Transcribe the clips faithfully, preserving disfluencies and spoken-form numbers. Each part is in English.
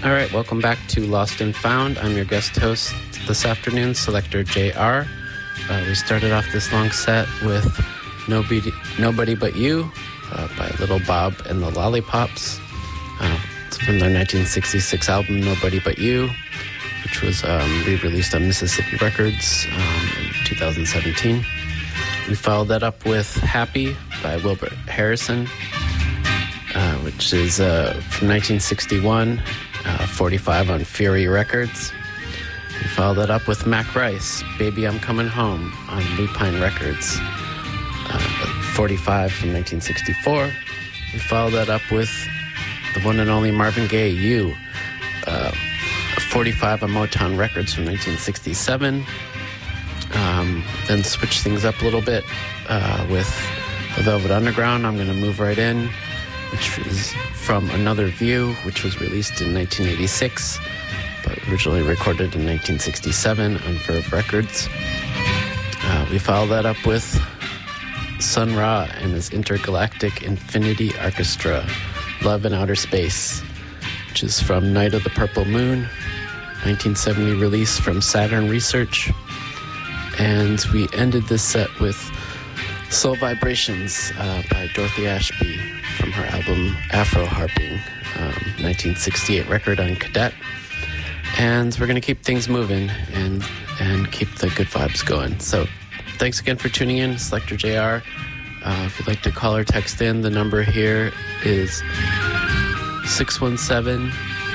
All right, welcome back to Lost and Found. I'm your guest host this afternoon, Selector J R. Uh, we started off this long set with Nobody, Nobody But You uh, by Little Bob and the Lollipops. Uh, it's from their nineteen sixty-six album, Nobody But You, which was um, re-released on Mississippi Records um, in two thousand seventeen. We followed that up with Happy by Wilbert Harrison, uh, which is uh, from nineteen sixty-one, uh, forty-five on Fury Records. We followed that up with Mac Rice, Baby I'm Coming Home on Lupine Records, uh, forty-five from nineteen sixty-four. We followed that up with the one and only Marvin Gaye, You, uh, forty-five on Motown Records from nineteen sixty-seven. Um, then switch things up a little bit uh, with the Velvet Underground. I'm going to move right in, which is from Another View, which was released in nineteen eighty-six, but originally recorded in nineteen sixty-seven on Verve Records. Uh, we followed that up with Sun Ra and his Intergalactic Infinity Orchestra, Love in Outer Space, which is from Night of the Purple Moon, nineteen seventy release from Saturn Research. And we ended this set with Soul Vibrations uh, by Dorothy Ashby from her album Afro Harping, um, nineteen sixty-eight record on Cadet. And we're going to keep things moving and and keep the good vibes going. So thanks again for tuning in, Selector J R. Uh, if you'd like to call or text in, the number here is six one seven,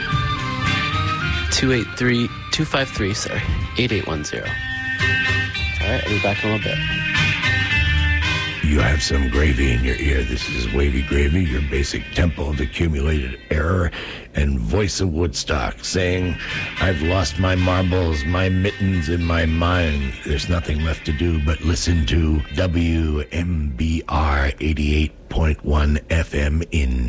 two eight three, two five three, sorry, eight eight one zero. All right, I'll be back in a little bit. You have some gravy in your ear. This is Wavy Gravy, your basic tempo of accumulated error and voice of Woodstock, saying, I've lost my marbles, my mittens, and my mind. There's nothing left to do but listen to W M B R eighty-eight point one F M in